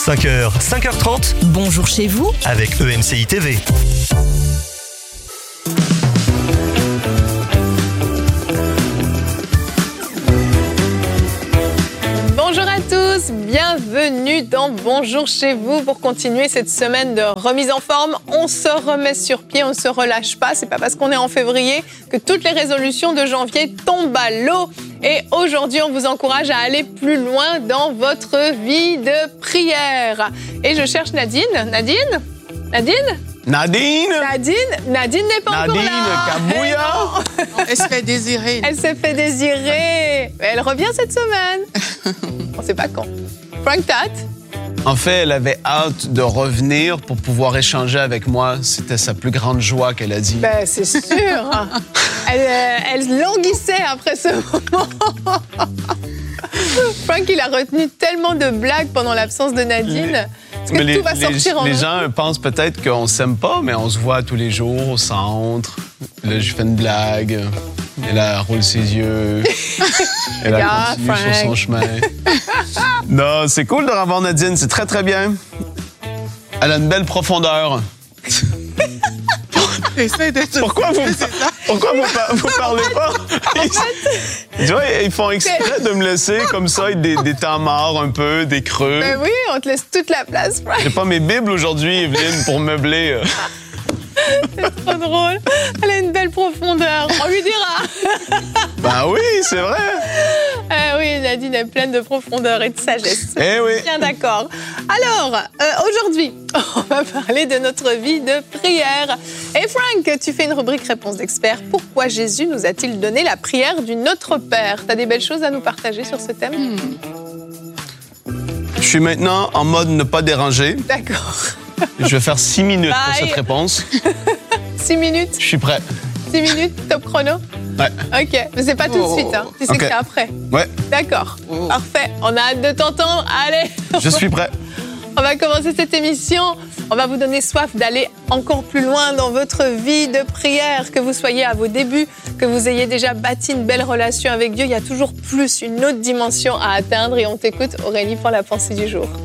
5h, 5h30, Bonjour chez vous. avec EMCI TV. Bonjour à tous, bienvenue dans Bonjour chez vous pour continuer cette semaine de remise en forme. On se remet sur pied, on ne se relâche pas. C'est pas parce qu'on est en février que toutes les résolutions de janvier tombent à l'eau. Et aujourd'hui, on vous encourage à aller plus loin dans votre vie de prière. Et je cherche Nadine. Nadine n'est pas encore là. Nadine Kabouya. Elle se fait désirer. Elle s'est fait désirer. Mais elle revient cette semaine. On ne sait pas quand. Frank Tat. En fait, elle avait hâte de revenir pour pouvoir échanger avec moi. C'était sa plus grande joie qu'elle a dit. Ben, c'est sûr. Elle languissait après ce moment. Frank, il a retenu tellement de blagues pendant l'absence de Nadine. Parce que tout va sortir en les gens pensent peut-être qu'on s'aime pas, mais on se voit tous les jours au centre. Là, je fais une blague. Elle roule ses yeux. Elle continue sur son chemin. Non, c'est cool de revoir Nadine. C'est très, très bien. Elle a une belle profondeur. Pourquoi vous parlez pas? Tu vois, ils font exprès de me laisser comme ça, avec des temps morts un peu, des creux. Ben oui, on te laisse toute la place, Frank. J'ai pas mes bibles aujourd'hui, Evelyne, pour meubler. C'est trop drôle. Elle a une belle profondeur. On lui dira. Ben oui, c'est vrai. Oui, Nadine est pleine de profondeur et de sagesse. Eh oui. Bien d'accord. Alors, aujourd'hui, on va parler de notre vie de prière. Et Frank, tu fais une rubrique réponse d'expert. Pourquoi Jésus nous a-t-il donné la prière du Notre Père? Tu as des belles choses à nous partager sur ce thème? Je suis maintenant en mode ne pas déranger. D'accord. Je vais faire 6 minutes pour Bye. cette réponse. 6 minutes? Je suis prêt. 6 minutes, top chrono? Ouais. OK, mais c'est pas tout de suite, hein. Tu sais Ok. que c'est après. Ouais, D'accord, parfait. On a hâte de t'entendre. Allez, je suis prêt. on va commencer cette émission. On va vous donner soif d'aller encore plus loin dans votre vie de prière. Que vous soyez à vos débuts, que vous ayez déjà bâti une belle relation avec Dieu, il y a toujours plus, une autre dimension à atteindre. Et on t'écoute, Aurélie, pour la pensée du jour.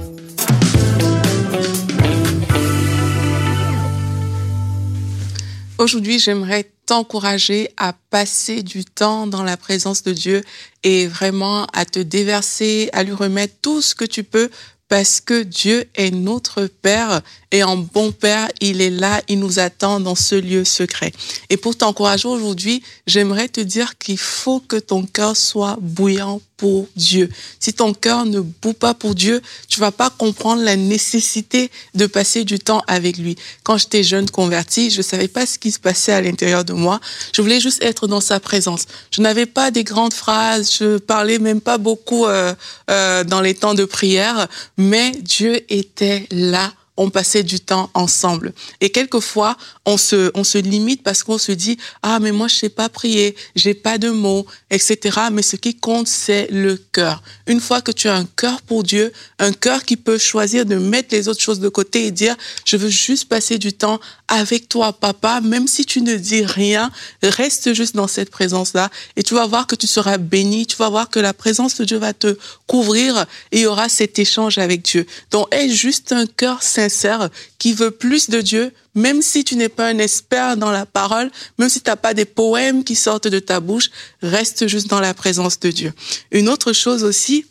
Aujourd'hui, j'aimerais t'encourager à passer du temps dans la présence de Dieu et vraiment à te déverser, à lui remettre tout ce que tu peux parce que Dieu est notre Père et en bon Père, il est là, il nous attend dans ce lieu secret. Et pour t'encourager aujourd'hui, j'aimerais te dire qu'il faut que ton cœur soit bouillant pour Dieu. Si ton cœur ne bout pas pour Dieu, tu vas pas comprendre la nécessité de passer du temps avec lui. Quand j'étais jeune convertie, je savais pas ce qui se passait à l'intérieur de moi. Je voulais juste être dans sa présence. Je n'avais pas des grandes phrases, je parlais même pas beaucoup dans les temps de prière, mais Dieu était là. On passait du temps ensemble. Et quelquefois, on se limite parce qu'on se dit « Ah, mais moi, je sais pas prier, j'ai pas de mots, etc. » Mais ce qui compte, c'est le cœur. Une fois que tu as un cœur pour Dieu, un cœur qui peut choisir de mettre les autres choses de côté et dire « Je veux juste passer du temps avec toi, papa, même si tu ne dis rien, reste juste dans cette présence-là. » Et tu vas voir que tu seras béni, tu vas voir que la présence de Dieu va te couvrir et il y aura cet échange avec Dieu. Donc, aie juste un cœur sincère qui veut plus de Dieu, même si tu n'es pas un expert dans la parole, même si tu n'as pas des poèmes qui sortent de ta bouche, reste juste dans la présence de Dieu. Une autre chose aussi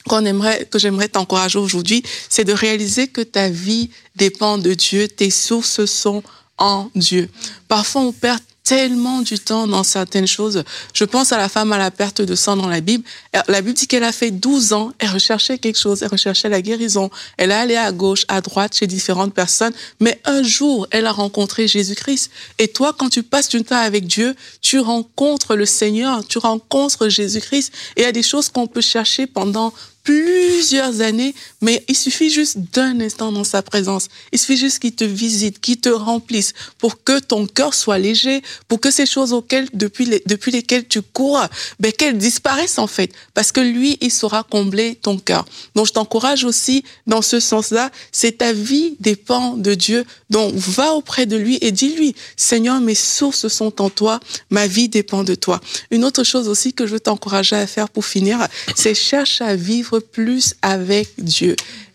que j'aimerais t'encourager aujourd'hui, c'est de réaliser que ta vie dépend de Dieu, tes sources sont en Dieu. Parfois, on perd tellement du temps dans certaines choses. Je pense à la femme à la perte de sang dans la Bible. La Bible dit qu'elle a fait 12 ans, elle recherchait quelque chose, elle recherchait la guérison. Elle a allé à gauche, à droite, chez différentes personnes. Mais un jour, elle a rencontré Jésus-Christ. Et toi, quand tu passes du temps avec Dieu, tu rencontres le Seigneur, tu rencontres Jésus-Christ. Et il y a des choses qu'on peut chercher pendant plusieurs années, mais il suffit juste d'un instant dans sa présence. Il suffit juste qu'il te visite, qu'il te remplisse pour que ton cœur soit léger, pour que ces choses auxquelles, depuis lesquelles tu cours, qu'elles disparaissent en fait. Parce que lui, il saura combler ton cœur. Donc, je t'encourage aussi dans ce sens-là. C'est ta vie dépend de Dieu. Donc, va auprès de lui et dis-lui, Seigneur, mes sources sont en toi, ma vie dépend de toi. Une autre chose aussi que je veux t'encourager à faire pour finir, c'est cherche à vivre plus avec Dieu.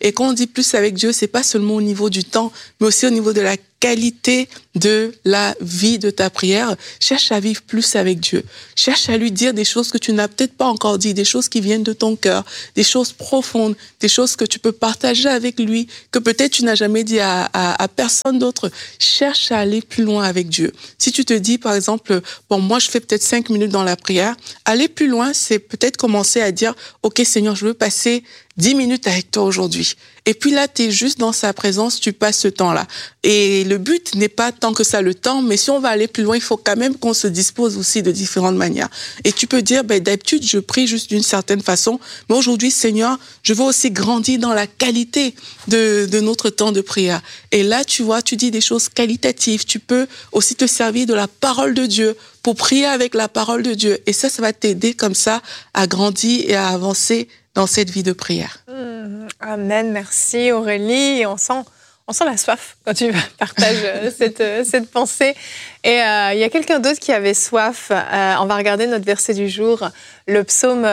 Et quand on dit plus avec Dieu, c'est pas seulement au niveau du temps, mais aussi au niveau de la qualité de la vie de ta prière. Cherche à vivre plus avec Dieu. Cherche à lui dire des choses que tu n'as peut-être pas encore dit, des choses qui viennent de ton cœur, des choses profondes, des choses que tu peux partager avec lui, que peut-être tu n'as jamais dit à personne d'autre. Cherche à aller plus loin avec Dieu. Si tu te dis, par exemple, bon, moi, je fais peut-être 5 minutes dans la prière, aller plus loin, c'est peut-être commencer à dire, OK, Seigneur, je veux passer 10 minutes avec toi aujourd'hui. Et puis là, tu es juste dans sa présence, tu passes ce temps-là. Et le but n'est pas tant que ça le temps, mais si on va aller plus loin, il faut quand même qu'on se dispose aussi de différentes manières. Et tu peux dire, d'habitude, je prie juste d'une certaine façon, mais aujourd'hui, Seigneur, je veux aussi grandir dans la qualité de notre temps de prière. Et là, tu vois, tu dis des choses qualitatives. Tu peux aussi te servir de la parole de Dieu pour prier avec la parole de Dieu. Et ça va t'aider comme ça à grandir et à avancer dans cette vie de prière. Amen, merci Aurélie. Et on sent la soif quand tu partages cette pensée. Et il y a quelqu'un d'autre qui avait soif. On va regarder notre verset du jour, le psaume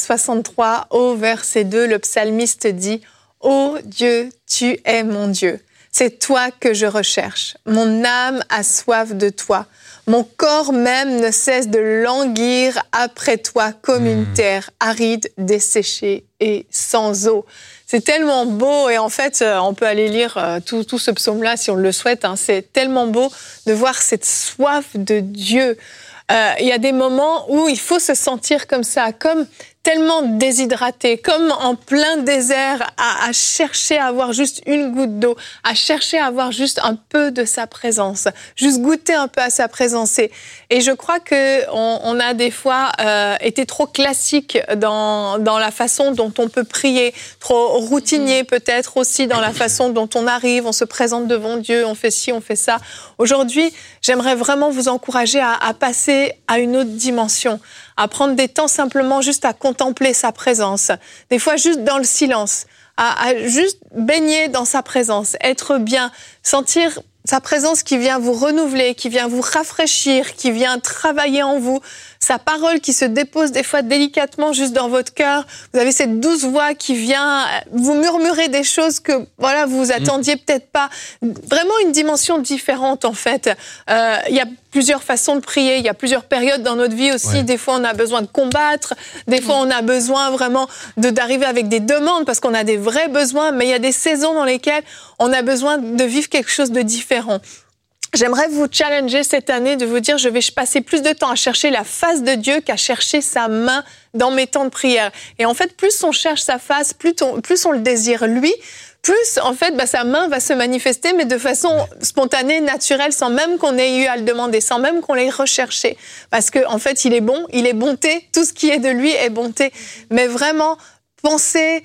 63, au verset 2. Le psalmiste dit « Ô Dieu, tu es mon Dieu. C'est toi que je recherche. Mon âme a soif de toi. Mon corps même ne cesse de languir après toi comme une terre aride, desséchée et sans eau. » C'est tellement beau et en fait, on peut aller lire tout ce psaume-là si on le souhaite. C'est tellement beau de voir cette soif de Dieu. Il y a des moments où il faut se sentir comme ça, comme tellement déshydraté, comme en plein désert, à chercher à avoir juste une goutte d'eau, à chercher à avoir juste un peu de sa présence, juste goûter un peu à sa présence. Et je crois qu'on a des fois été trop classique dans la façon dont on peut prier, trop routinier peut-être aussi dans la façon dont on arrive, on se présente devant Dieu, on fait ci, on fait ça. Aujourd'hui, j'aimerais vraiment vous encourager à passer à une autre dimension, à prendre des temps simplement juste à contempler sa présence, des fois juste dans le silence, à juste baigner dans sa présence, être bien, sentir sa présence qui vient vous renouveler, qui vient vous rafraîchir, qui vient travailler en vous, sa parole qui se dépose des fois délicatement juste dans votre cœur. Vous avez cette douce voix qui vient vous murmurer des choses que voilà vous attendiez peut-être pas. Vraiment une dimension différente en fait. Il y a plusieurs façons de prier, il y a plusieurs périodes dans notre vie aussi. Ouais. Des fois on a besoin de combattre, des fois on a besoin vraiment d'arriver avec des demandes parce qu'on a des vrais besoins, mais il y a des saisons dans lesquelles on a besoin de vivre quelque chose de différent. J'aimerais vous challenger cette année de vous dire je vais passer plus de temps à chercher la face de Dieu qu'à chercher sa main dans mes temps de prière. Et en fait, plus on cherche sa face, plus on le désire lui, plus en fait sa main va se manifester, mais de façon spontanée, naturelle, sans même qu'on ait eu à le demander, sans même qu'on l'ait recherché. Parce que en fait, il est bon, il est bonté, tout ce qui est de lui est bonté. Mais vraiment, pensez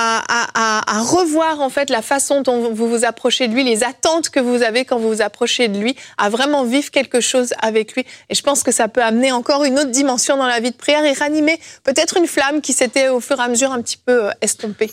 à revoir en fait la façon dont vous vous approchez de lui, les attentes que vous avez quand vous vous approchez de lui, à vraiment vivre quelque chose avec lui. Et je pense que ça peut amener encore une autre dimension dans la vie de prière et ranimer peut-être une flamme qui s'était au fur et à mesure un petit peu estompée.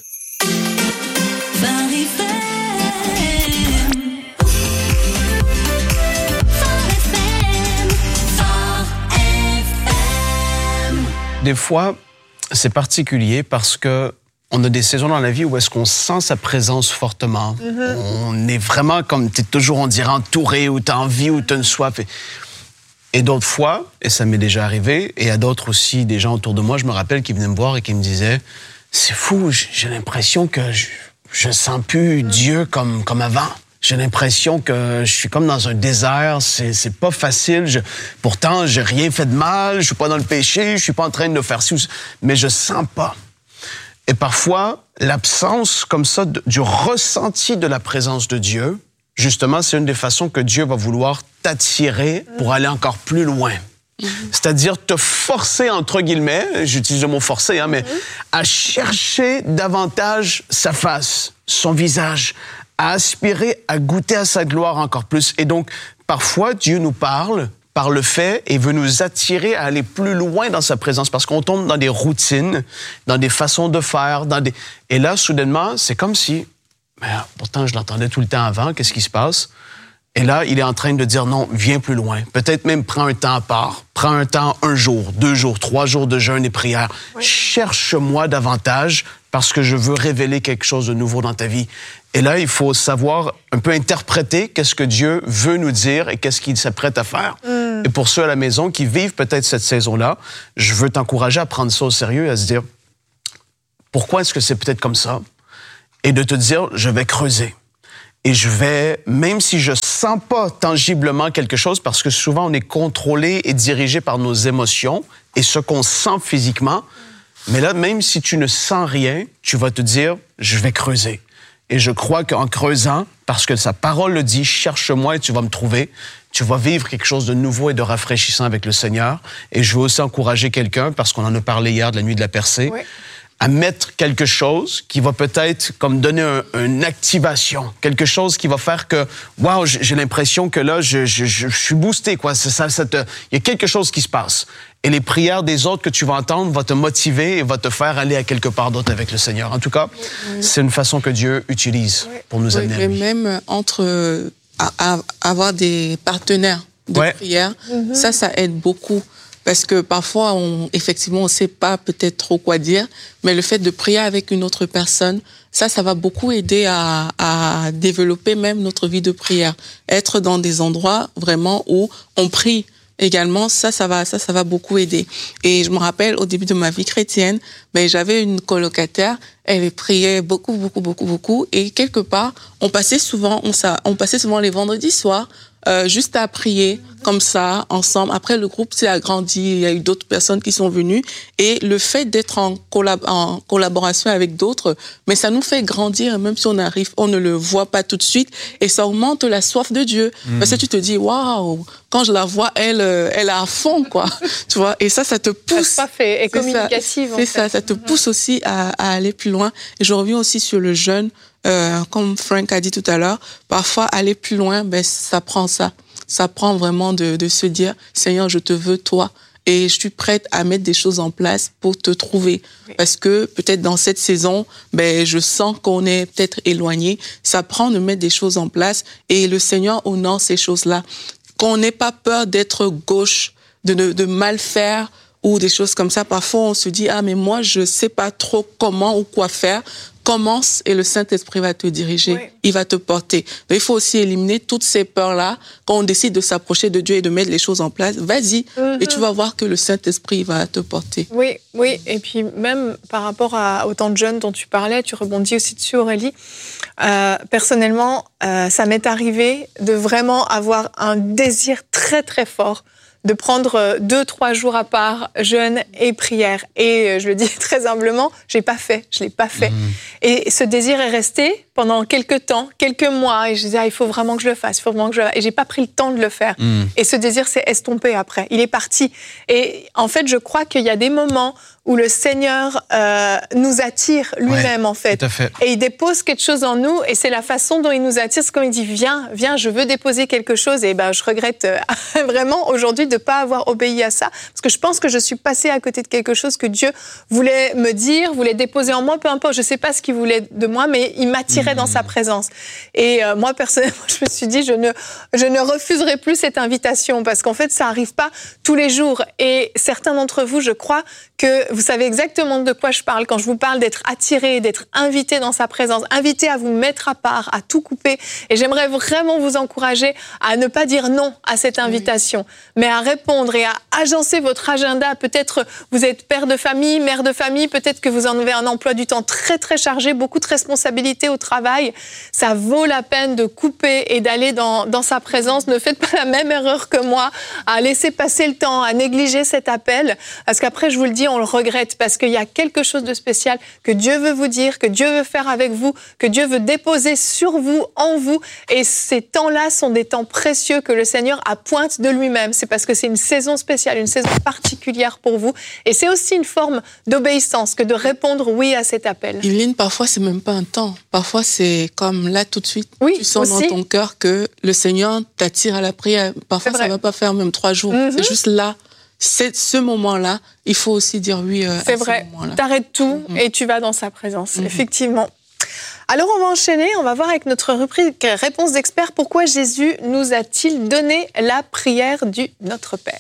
Des fois, c'est particulier parce que on a des saisons dans la vie où est-ce qu'on sent sa présence fortement. Mm-hmm. On est vraiment comme, t'es toujours, on dirait, entouré, ou t'as envie, ou t'as une soif. Et d'autres fois, et ça m'est déjà arrivé, et à d'autres aussi, des gens autour de moi, je me rappelle, qui venaient me voir et qui me disaient « C'est fou, j'ai l'impression que je sens plus Dieu comme avant. J'ai l'impression que je suis comme dans un désert, c'est pas facile. Pourtant, j'ai rien fait de mal, je suis pas dans le péché, je suis pas en train de faire ci, mais je sens pas. » Et parfois, l'absence comme ça du ressenti de la présence de Dieu, justement, c'est une des façons que Dieu va vouloir t'attirer pour aller encore plus loin. C'est-à-dire te forcer, entre guillemets, j'utilise le mot forcer, mais à chercher davantage sa face, son visage, à aspirer à goûter à sa gloire encore plus. Et donc, parfois, Dieu nous parle par le fait et veut nous attirer à aller plus loin dans sa présence parce qu'on tombe dans des routines, dans des façons de faire, et là, soudainement, c'est comme si, pourtant, je l'entendais tout le temps avant, qu'est-ce qui se passe? Et là, il est en train de dire non, viens plus loin. Peut-être même prends un temps à part. Prends un temps, 1 jour, 2 jours, 3 jours de jeûne et prière. Oui. Cherche-moi davantage parce que je veux révéler quelque chose de nouveau dans ta vie. Et là, il faut savoir un peu interpréter qu'est-ce que Dieu veut nous dire et qu'est-ce qu'il s'apprête à faire. Et pour ceux à la maison qui vivent peut-être cette saison-là, je veux t'encourager à prendre ça au sérieux, à se dire, pourquoi est-ce que c'est peut-être comme ça? Et de te dire, je vais creuser. Et je vais, même si je sens pas tangiblement quelque chose, parce que souvent on est contrôlé et dirigé par nos émotions et ce qu'on sent physiquement, mais là, même si tu ne sens rien, tu vas te dire, je vais creuser. Et je crois qu'en creusant, parce que sa parole le dit, cherche-moi et tu vas me trouver, tu vas vivre quelque chose de nouveau et de rafraîchissant avec le Seigneur. Et je veux aussi encourager quelqu'un, parce qu'on en a parlé hier de la nuit de la percée, oui, à mettre quelque chose qui va peut-être comme donner une activation, quelque chose qui va faire que, wow, j'ai l'impression que là, je suis boosté, quoi. Il y a quelque chose qui se passe. Et les prières des autres que tu vas entendre vont te motiver et vont te faire aller à quelque part d'autre avec le Seigneur. En tout cas, c'est une façon que Dieu utilise pour nous amener à lui. Et même entre avoir des partenaires de prière, ça aide beaucoup. Parce que parfois, effectivement, on ne sait pas peut-être trop quoi dire, mais le fait de prier avec une autre personne, ça va beaucoup aider à développer même notre vie de prière. Être dans des endroits vraiment où on prie également, ça va beaucoup aider. Et je me rappelle, au début de ma vie chrétienne, j'avais une colocataire, elle priait beaucoup, et quelque part, on passait souvent les vendredis soirs, juste à prier comme ça, ensemble. Après, le groupe s'est agrandi, il y a eu d'autres personnes qui sont venues, et le fait d'être en collaboration avec d'autres, mais ça nous fait grandir, même si on ne le voit pas tout de suite, et ça augmente la soif de Dieu. Parce que tu te dis, waouh, quand je la vois, elle est à fond, quoi. Tu vois, et ça te pousse. C'est parfait, et communicative. C'est ça te pousse aussi à aller plus loin. Et je reviens aussi sur le jeûne. Comme Frank a dit tout à l'heure, parfois aller plus loin, ça prend ça. Ça prend vraiment de se dire, Seigneur, je te veux toi. Et je suis prête à mettre des choses en place pour te trouver. Oui. Parce que peut-être dans cette saison, je sens qu'on est peut-être éloigné. Ça prend de mettre des choses en place. Et le Seigneur honore ces choses-là. Qu'on n'ait pas peur d'être gauche, de mal faire, ou des choses comme ça. Parfois, on se dit, mais moi, je sais pas trop comment ou quoi faire. Commence et le Saint-Esprit va te diriger. Oui. Il va te porter. Donc, il faut aussi éliminer toutes ces peurs-là. Quand on décide de s'approcher de Dieu et de mettre les choses en place, vas-y. Et tu vas voir que le Saint-Esprit va te porter. Oui. Et puis, même par rapport au temps de jeûne dont tu parlais, tu rebondis aussi dessus, Aurélie. Personnellement, ça m'est arrivé de vraiment avoir un désir très, très fort de prendre 2-3 jours à part, jeûne et prière. Et je le dis très humblement, je l'ai pas fait. Et ce désir est resté pendant quelques temps, quelques mois. Et je disais, il faut vraiment que je le fasse, Et j'ai pas pris le temps de le faire. Et ce désir s'est estompé après. Il est parti. Et en fait, je crois qu'il y a des moments où le Seigneur nous attire lui-même, en fait. Tout à fait. Et il dépose quelque chose en nous, et c'est la façon dont il nous attire. C'est comme il dit, viens, je veux déposer quelque chose. Et je regrette vraiment aujourd'hui de ne pas avoir obéi à ça, parce que je pense que je suis passée à côté de quelque chose que Dieu voulait me dire, voulait déposer en moi, peu importe, je ne sais pas ce qu'il voulait de moi, mais il m'attirait dans sa présence. Et moi, personnellement, je me suis dit, je ne refuserai plus cette invitation, parce qu'en fait, ça n'arrive pas tous les jours. Et certains d'entre vous, je crois que vous savez exactement de quoi je parle quand je vous parle d'être attiré, d'être invité dans sa présence, invité à vous mettre à part, à tout couper. Et j'aimerais vraiment vous encourager à ne pas dire non à cette invitation, mais à répondre et à agencer votre agenda. Peut-être vous êtes père de famille, mère de famille, peut-être que vous en avez un emploi du temps très très chargé, beaucoup de responsabilités au travail. Ça vaut la peine de couper et d'aller dans sa présence. Ne faites pas la même erreur que moi, à laisser passer le temps, à négliger cet appel, parce qu'après, je vous le dis, on le regrette, parce qu'il y a quelque chose de spécial que Dieu veut vous dire, que Dieu veut faire avec vous, que Dieu veut déposer sur vous, en vous. Et ces temps-là sont des temps précieux que le Seigneur appointe de lui-même. C'est parce que c'est une saison spéciale, une saison particulière pour vous. Et c'est aussi une forme d'obéissance que de répondre oui à cet appel. Yveline, parfois, c'est même pas un temps. Parfois, c'est comme là, tout de suite. Oui, tu sens aussi. dans ton cœur que le Seigneur t'attire à la prière. Parfois, ça va pas faire même 3 jours. C'est juste là. C'est ce moment-là, il faut aussi dire oui à ce moment-là. C'est vrai, t'arrêtes tout et tu vas dans sa présence, effectivement. Alors on va enchaîner, on va voir avec notre rubrique Réponse d'experts, pourquoi Jésus nous a-t-il donné la prière du Notre Père ?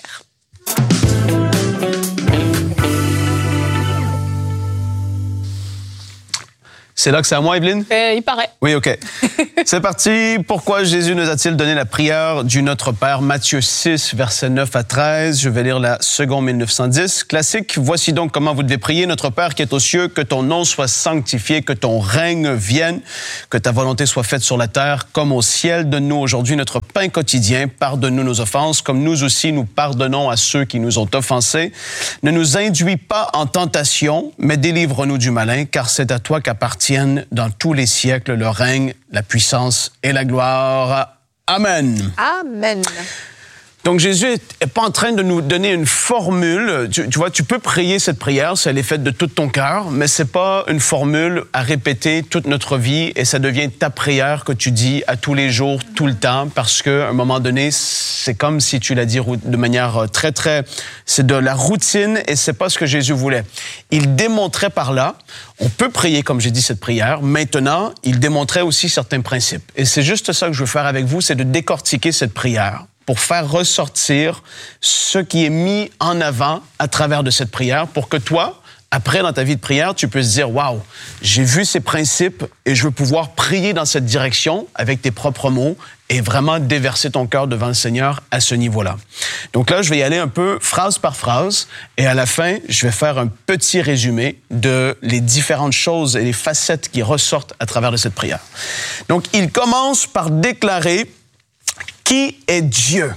C'est là que c'est à moi, Evelyne? Il paraît. Oui, OK. C'est parti. Pourquoi Jésus nous a-t-il donné la prière du Notre Père? Matthieu 6, versets 9 à 13. Je vais lire la seconde 1910. Classique. Voici donc comment vous devez prier. Notre Père qui est aux cieux, que ton nom soit sanctifié, que ton règne vienne, que ta volonté soit faite sur la terre comme au ciel. Donne-nous aujourd'hui notre pain quotidien. Pardonne-nous nos offenses, comme nous aussi nous pardonnons à ceux qui nous ont offensés. Ne nous induis pas en tentation, mais délivre-nous du malin, car c'est à toi qu'appartiennent dans tous les siècles le règne, la puissance et la gloire. Amen. Amen. Donc, Jésus est pas en train de nous donner une formule. Tu vois, tu peux prier cette prière si elle est faite de tout ton cœur, mais c'est pas une formule à répéter toute notre vie et ça devient ta prière que tu dis à tous les jours, tout le temps, parce qu'à un moment donné, c'est comme si tu l'as dit de manière c'est de la routine et c'est pas ce que Jésus voulait. Il démontrait par là, on peut prier comme j'ai dit cette prière. Maintenant, il démontrait aussi certains principes. Et c'est juste ça que je veux faire avec vous, c'est de décortiquer cette prière pour faire ressortir ce qui est mis en avant à travers de cette prière pour que toi, après, dans ta vie de prière, tu puisses dire « Wow, j'ai vu ces principes et je veux pouvoir prier dans cette direction avec tes propres mots et vraiment déverser ton cœur devant le Seigneur à ce niveau-là. » Donc là, je vais y aller un peu phrase par phrase et à la fin, je vais faire un petit résumé de les différentes choses et les facettes qui ressortent à travers de cette prière. Donc, il commence par déclarer qui est Dieu?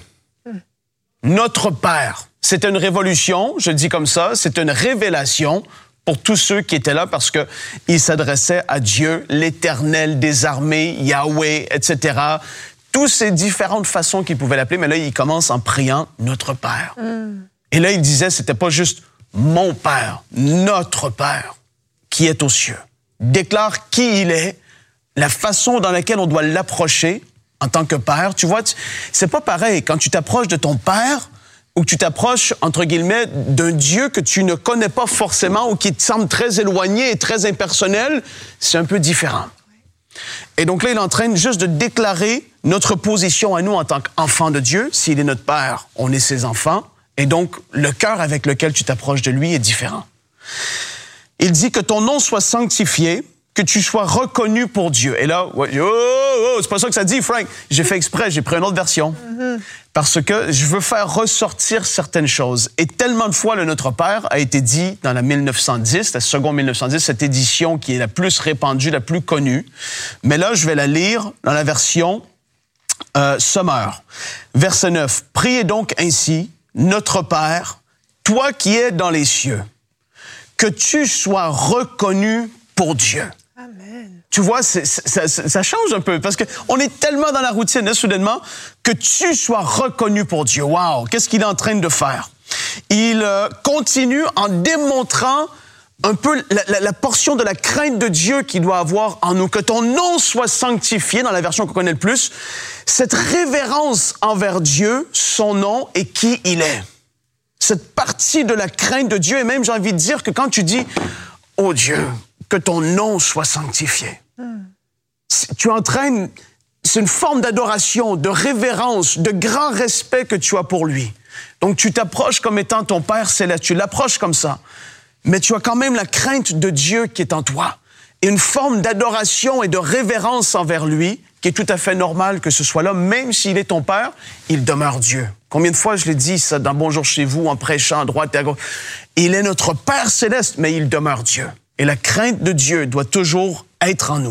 Notre Père. C'est une révolution, je le dis comme ça, c'est une révélation pour tous ceux qui étaient là parce que il s'adressait à Dieu, l'Éternel des armées, Yahweh, etc. Toutes ces différentes façons qu'il pouvait l'appeler, mais là, il commence en priant notre Père. Et là, il disait, c'était pas juste mon Père, notre Père qui est aux cieux. Déclare qui il est, la façon dans laquelle on doit l'approcher en tant que père. Tu vois, c'est pas pareil quand tu t'approches de ton père ou que tu t'approches, entre guillemets, d'un Dieu que tu ne connais pas forcément ou qui te semble très éloigné et très impersonnel, c'est un peu différent. Et donc là, il est en train juste de déclarer notre position à nous en tant qu'enfants de Dieu. S'il est notre père, on est ses enfants. Et donc, le cœur avec lequel tu t'approches de lui est différent. Il dit que ton nom soit sanctifié, que tu sois reconnu pour Dieu. Et là, c'est pas ça que ça dit, Frank. J'ai fait exprès, j'ai pris une autre version. Parce que je veux faire ressortir certaines choses. Et tellement de fois, le Notre Père a été dit dans la 1910, la seconde 1910, cette édition qui est la plus répandue, la plus connue. Mais là, je vais la lire dans la version Summer. Verset 9. Priez donc ainsi, Notre Père, toi qui es dans les cieux, que tu sois reconnu pour Dieu. Amen. Tu vois, ça change un peu parce qu'on est tellement dans la routine, là, soudainement, que tu sois reconnu pour Dieu. Wow! Qu'est-ce qu'il est en train de faire? Il continue en démontrant un peu la portion de la crainte de Dieu qu'il doit avoir en nous. Que ton nom soit sanctifié, dans la version qu'on connaît le plus. Cette révérence envers Dieu, son nom et qui il est. Cette partie de la crainte de Dieu, et même j'ai envie de dire que quand tu dis « Oh Dieu, que ton nom soit sanctifié », tu entraînes, c'est une forme d'adoration, de révérence, de grand respect que tu as pour lui. Donc tu t'approches comme étant ton Père céleste, tu l'approches comme ça, mais tu as quand même la crainte de Dieu qui est en toi. Et une forme d'adoration et de révérence envers lui, qui est tout à fait normal que ce soit là, même s'il est ton Père, il demeure Dieu. Combien de fois je l'ai dit ça dans Bonjour chez vous, en prêchant à droite et à gauche. Il est notre Père céleste, mais il demeure Dieu. Et la crainte de Dieu doit toujours être en nous.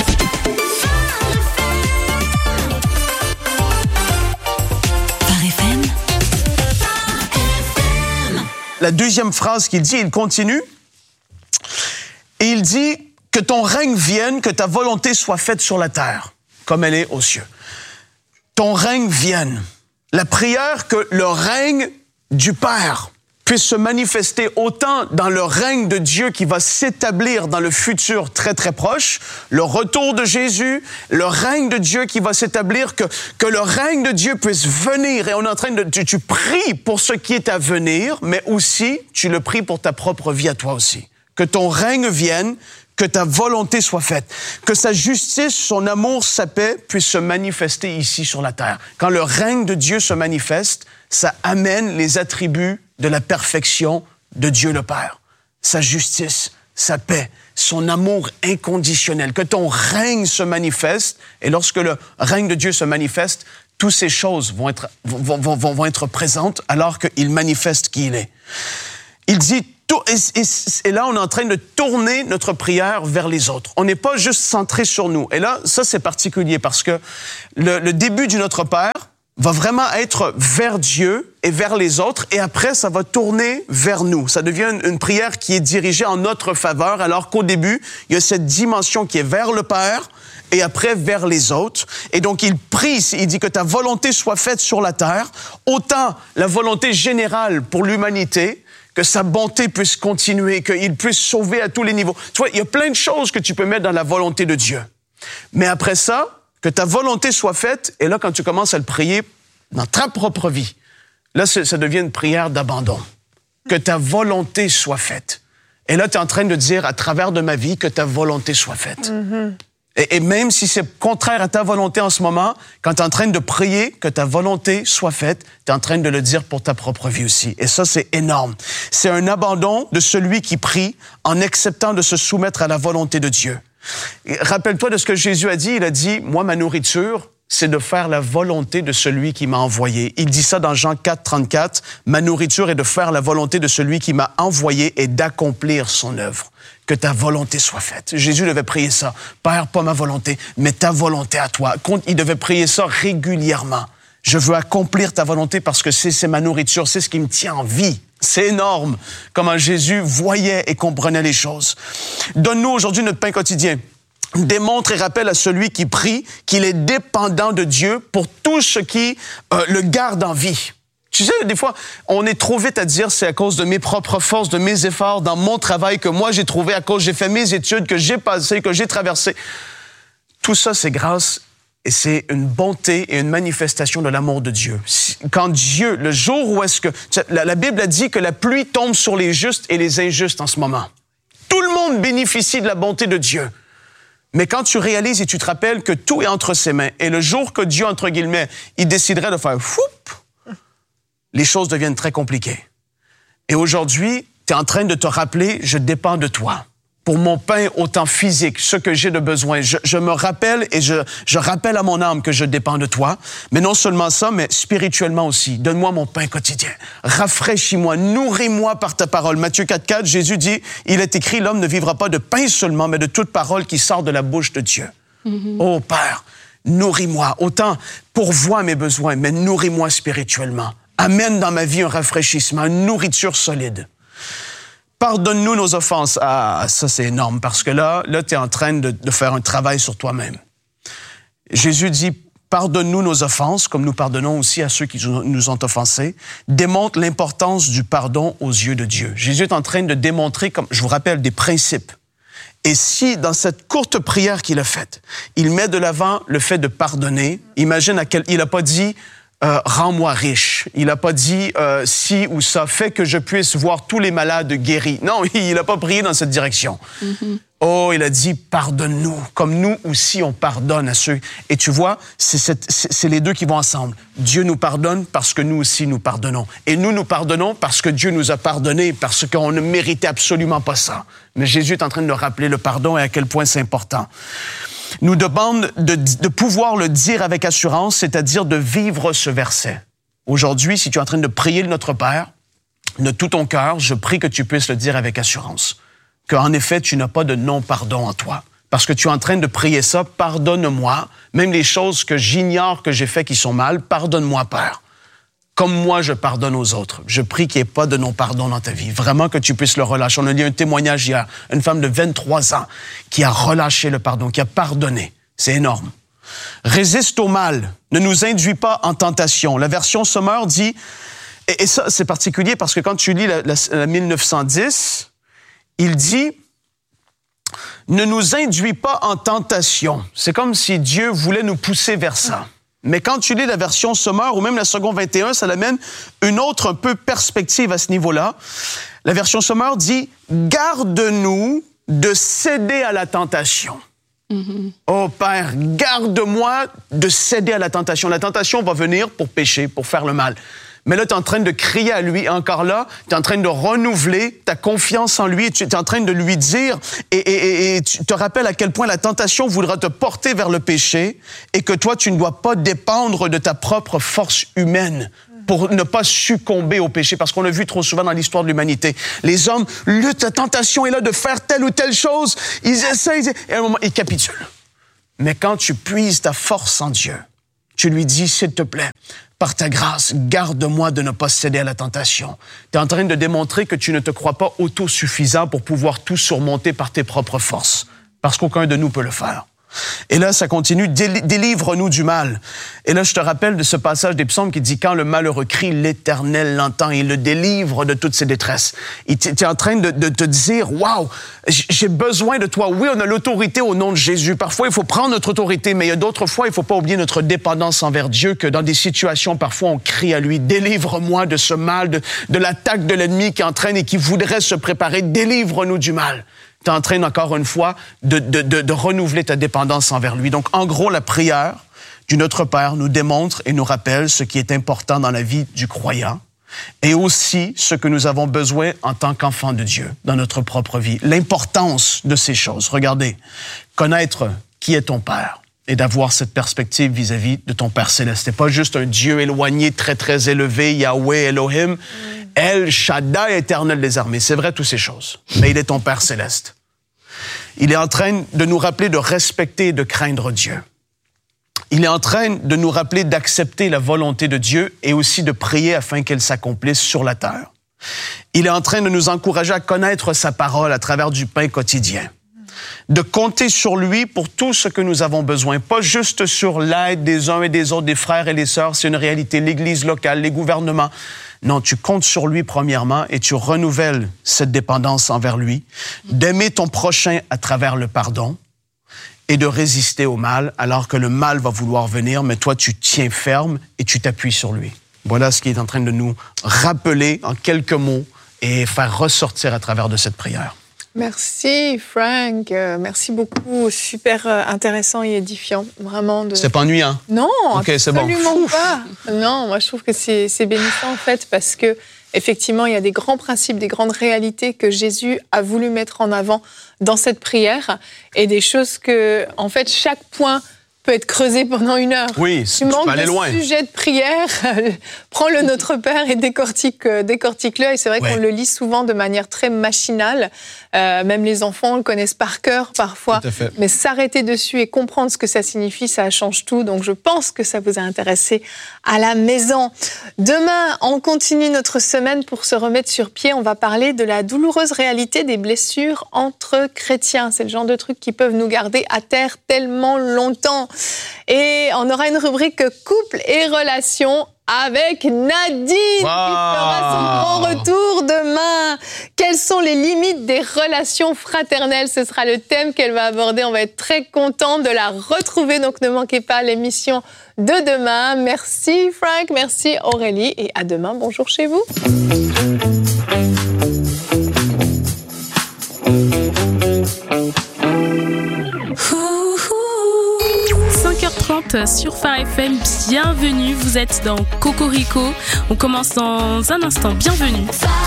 La deuxième phrase qu'il dit, il continue, et il dit que ton règne vienne, que ta volonté soit faite sur la terre, comme elle est aux cieux. Ton règne vienne. La prière que le règne du Père puisse se manifester autant dans le règne de Dieu qui va s'établir dans le futur très, très proche, le retour de Jésus, le règne de Dieu qui va s'établir, que le règne de Dieu puisse venir. Et on est en train de... Tu pries pour ce qui est à venir, mais aussi, tu le pries pour ta propre vie à toi aussi. Que ton règne vienne, que ta volonté soit faite, que sa justice, son amour, sa paix puissent se manifester ici sur la terre. Quand le règne de Dieu se manifeste, ça amène les attributs de la perfection de Dieu le Père. Sa justice, sa paix, son amour inconditionnel, que ton règne se manifeste. Et lorsque le règne de Dieu se manifeste, toutes ces choses vont être présentes alors qu'il manifeste qui il est. Il dit, et là, on est en train de tourner notre prière vers les autres. On n'est pas juste centré sur nous. Et là, ça, c'est particulier parce que le début du Notre Père va vraiment être vers Dieu et vers les autres, et après, ça va tourner vers nous. Ça devient une prière qui est dirigée en notre faveur, alors qu'au début, il y a cette dimension qui est vers le Père, et après vers les autres. Et donc, il prie, il dit que ta volonté soit faite sur la terre, autant la volonté générale pour l'humanité, que sa bonté puisse continuer, qu'il puisse sauver à tous les niveaux. Tu vois, il y a plein de choses que tu peux mettre dans la volonté de Dieu. Mais après ça, que ta volonté soit faite, et là, quand tu commences à le prier dans ta propre vie, là, ça devient une prière d'abandon. Que ta volonté soit faite. Et là, tu es en train de dire, à travers de ma vie, que ta volonté soit faite. Mm-hmm. Et même si c'est contraire à ta volonté en ce moment, quand tu es en train de prier que ta volonté soit faite, tu es en train de le dire pour ta propre vie aussi. Et ça, c'est énorme. C'est un abandon de celui qui prie en acceptant de se soumettre à la volonté de Dieu. Et rappelle-toi de ce que Jésus a dit. Il a dit, moi, ma nourriture, c'est de faire la volonté de celui qui m'a envoyé. Il dit ça dans Jean 4, 34. Ma nourriture est de faire la volonté de celui qui m'a envoyé et d'accomplir son œuvre. Que ta volonté soit faite. Jésus devait prier ça. Père, pas ma volonté, mais ta volonté à toi. Il devait prier ça régulièrement. Je veux accomplir ta volonté parce que c'est ma nourriture, c'est ce qui me tient en vie. C'est énorme comment Jésus voyait et comprenait les choses. Donne-nous aujourd'hui notre pain quotidien. Démontre et rappelle à celui qui prie qu'il est dépendant de Dieu pour tout ce qui le garde en vie. Tu sais, des fois, on est trop vite à dire c'est à cause de mes propres forces, de mes efforts, dans mon travail que moi j'ai trouvé, à cause j'ai fait mes études, que j'ai passé, que j'ai traversé. Tout ça, c'est grâce et c'est une bonté et une manifestation de l'amour de Dieu. Quand Dieu, le jour où est-ce que... La Bible a dit que la pluie tombe sur les justes et les injustes en ce moment. Tout le monde bénéficie de la bonté de Dieu. Mais quand tu réalises et tu te rappelles que tout est entre ses mains, et le jour que Dieu, entre guillemets, il déciderait de faire foup, les choses deviennent très compliquées. Et aujourd'hui, tu es en train de te rappeler, je dépends de toi. Pour mon pain autant physique, ce que j'ai de besoin. Je me rappelle et je rappelle à mon âme que je dépends de toi. Mais non seulement ça, mais spirituellement aussi. Donne-moi mon pain quotidien. Rafraîchis-moi, nourris-moi par ta parole. Matthieu 4,4, Jésus dit, il est écrit, l'homme ne vivra pas de pain seulement, mais de toute parole qui sort de la bouche de Dieu. Mm-hmm. Oh Père, nourris-moi. Autant pourvois mes besoins, mais nourris-moi spirituellement. Amène dans ma vie un rafraîchissement, une nourriture solide. Pardonne-nous nos offenses. Ah, ça c'est énorme, parce que là tu es en train de faire un travail sur toi-même. Jésus dit, pardonne-nous nos offenses, comme nous pardonnons aussi à ceux qui nous ont offensés. Démontre l'importance du pardon aux yeux de Dieu. Jésus est en train de démontrer, comme je vous rappelle, des principes. Et si, dans cette courte prière qu'il a faite, il met de l'avant le fait de pardonner, imagine il n'a pas dit... rends-moi riche. Il n'a pas dit si ou ça, fait que je puisse voir tous les malades guéris. Non, il n'a pas prié dans cette direction. Mm-hmm. Oh, il a dit pardonne-nous, comme nous aussi on pardonne à ceux. Et tu vois, c'est les deux qui vont ensemble. Dieu nous pardonne parce que nous aussi nous pardonnons. Et nous pardonnons parce que Dieu nous a pardonné, parce qu'on ne méritait absolument pas ça. Mais Jésus est en train de nous rappeler le pardon et à quel point c'est important. Nous demande de pouvoir le dire avec assurance, c'est-à-dire de vivre ce verset. Aujourd'hui, si tu es en train de prier le Notre Père, de tout ton cœur, je prie que tu puisses le dire avec assurance. Qu'en effet, tu n'as pas de non-pardon en toi. Parce que tu es en train de prier ça, pardonne-moi, même les choses que j'ignore que j'ai fait qui sont mal, pardonne-moi, Père. Comme moi, je pardonne aux autres. Je prie qu'il n'y ait pas de non-pardon dans ta vie. Vraiment que tu puisses le relâcher. On a lu un témoignage hier. Une femme de 23 ans qui a relâché le pardon, qui a pardonné. C'est énorme. Résiste au mal. Ne nous induis pas en tentation. La version Sommer dit, et ça, c'est particulier parce que quand tu lis la 1910, il dit, ne nous induis pas en tentation. C'est comme si Dieu voulait nous pousser vers ça. Mais quand tu lis la version Sommer ou même la seconde 21, ça l'amène une autre un peu perspective à ce niveau-là. La version Sommer dit « Garde-nous de céder à la tentation. » Oh Père, garde-moi de céder à la tentation. La tentation va venir pour pécher, pour faire le mal. Mais là, tu es en train de crier à lui. Et encore là, tu es en train de renouveler ta confiance en lui. Tu es en train de lui dire, et tu te rappelles à quel point la tentation voudra te porter vers le péché et que toi, tu ne dois pas dépendre de ta propre force humaine pour ne pas succomber au péché, parce qu'on l'a vu trop souvent dans l'histoire de l'humanité. Les hommes luttent, la tentation est là de faire telle ou telle chose, ils essayent, et à un moment, ils capitulent. Mais quand tu puises ta force en Dieu, tu lui dis, s'il te plaît, par ta grâce, garde-moi de ne pas céder à la tentation. Tu es en train de démontrer que tu ne te crois pas autosuffisant pour pouvoir tout surmonter par tes propres forces, parce qu'aucun de nous peut le faire. Et là, ça continue, délivre-nous du mal. Et là, je te rappelle de ce passage des psaumes qui dit, quand le malheureux crie, l'Éternel l'entend et il le délivre de toutes ses détresses. Tu es en train de te dire, waouh, j'ai besoin de toi. Oui, on a l'autorité au nom de Jésus. Parfois, il faut prendre notre autorité, mais il y a d'autres fois, il ne faut pas oublier notre dépendance envers Dieu, que dans des situations, parfois, on crie à lui, délivre-moi de ce mal, de l'attaque de l'ennemi qui entraîne et qui voudrait se préparer, délivre-nous du mal. Tu es en train, encore une fois, de renouveler ta dépendance envers lui. Donc, en gros, la prière du Notre Père nous démontre et nous rappelle ce qui est important dans la vie du croyant et aussi ce que nous avons besoin en tant qu'enfants de Dieu dans notre propre vie. L'importance de ces choses. Regardez, connaître qui est ton Père et d'avoir cette perspective vis-à-vis de ton Père céleste. C'est pas juste un Dieu éloigné, très, très élevé, Yahweh, Elohim, El Shaddai, éternel des armées. C'est vrai, toutes ces choses. Mais il est ton Père céleste. Il est en train de nous rappeler de respecter et de craindre Dieu. Il est en train de nous rappeler d'accepter la volonté de Dieu et aussi de prier afin qu'elle s'accomplisse sur la terre. Il est en train de nous encourager à connaître sa parole à travers du pain quotidien. De compter sur lui pour tout ce que nous avons besoin, pas juste sur l'aide des uns et des autres, des frères et des sœurs, c'est une réalité, l'Église locale, les gouvernements. Non, tu comptes sur lui premièrement et tu renouvelles cette dépendance envers lui, d'aimer ton prochain à travers le pardon et de résister au mal alors que le mal va vouloir venir, mais toi tu tiens ferme et tu t'appuies sur lui. Voilà ce qui est en train de nous rappeler en quelques mots et faire ressortir à travers de cette prière. Merci Frank, merci beaucoup, super intéressant et édifiant, vraiment. C'est pas ennuyant? Non, okay, absolument pas. Non, moi je trouve que c'est bénissant en fait parce que effectivement il y a des grands principes, des grandes réalités que Jésus a voulu mettre en avant dans cette prière et des choses que en fait chaque point peut être creusé pendant 1 heure. Oui, tu manques aller loin. Sujet de prière, prends le Notre Père et décortique-le. Et c'est vrai qu'on le lit souvent de manière très machinale. Même les enfants le connaissent par cœur parfois. Mais s'arrêter dessus et comprendre ce que ça signifie, ça change tout. Donc je pense que ça vous a intéressé à la maison. Demain, on continue notre semaine pour se remettre sur pied. On va parler de la douloureuse réalité des blessures entre chrétiens. C'est le genre de trucs qui peuvent nous garder à terre tellement longtemps. Et on aura une rubrique couple et relations avec Nadine qui fera son grand retour demain. Quelles sont les limites des relations fraternelles? Ce sera le thème qu'elle va aborder. On va être très content de la retrouver. Donc ne manquez pas l'émission de demain. Merci Frank, merci Aurélie et à demain. Bonjour chez vous. 5h30 sur Phare FM, bienvenue, vous êtes dans Cocorico. On commence dans un instant, bienvenue.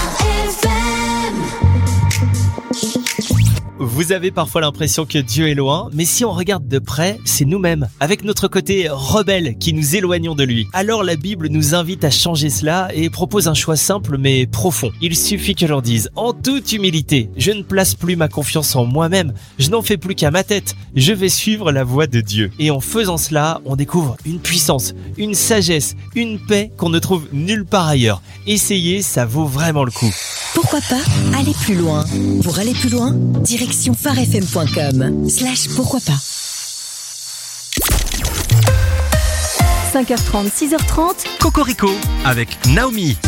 Vous avez parfois l'impression que Dieu est loin, mais si on regarde de près, c'est nous-mêmes, avec notre côté rebelle, qui nous éloignons de lui. Alors la Bible nous invite à changer cela et propose un choix simple mais profond. Il suffit que l'on dise, en toute humilité, je ne place plus ma confiance en moi-même, je n'en fais plus qu'à ma tête, je vais suivre la voie de Dieu. Et en faisant cela, on découvre une puissance, une sagesse, une paix qu'on ne trouve nulle part ailleurs. Essayez, ça vaut vraiment le coup. Pourquoi pas aller plus loin? Pour aller plus loin, direction pharefm.com/pourquoi pas. 5h30, 6h30. Cocorico avec Naomi.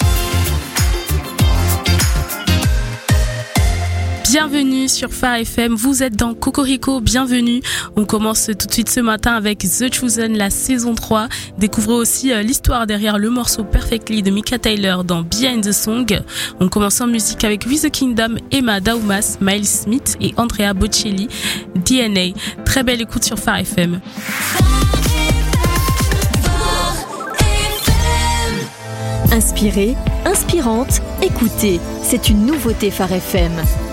Bienvenue sur Phare FM, vous êtes dans Cocorico, bienvenue. On commence tout de suite ce matin avec The Chosen, la saison 3. Découvrez aussi l'histoire derrière le morceau Perfectly de Mika Taylor dans Behind the Song. On commence en musique avec We the Kingdom, Emma Daumas, Miles Smith et Andrea Bocelli, DNA. Très belle écoute sur Phare FM. Inspirée, inspirante, écoutez, c'est une nouveauté Phare FM.